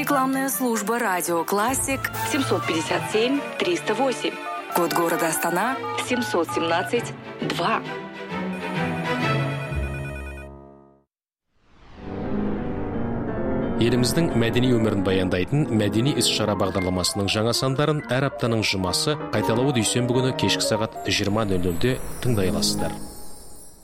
Рекламная служба «Радио Классик» 757-308. Код города Астана 717-2. Еліміздің мәдени өмірін баяндайтын мәдени іс-шара бағдарламасының жаңа сандарын әр аптаның жұмасы қайталауы дүйсенбі күні кешкі сағат 20:00-де тыңдай аласыздар.